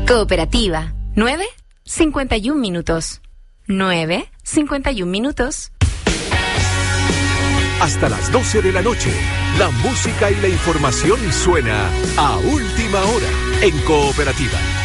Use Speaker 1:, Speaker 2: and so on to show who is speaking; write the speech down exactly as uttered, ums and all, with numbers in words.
Speaker 1: Cooperativa. nueve cincuenta y un minutos. nueve cincuenta y un minutos.
Speaker 2: Hasta las doce de la noche, la música y la información suena a última hora en Cooperativa.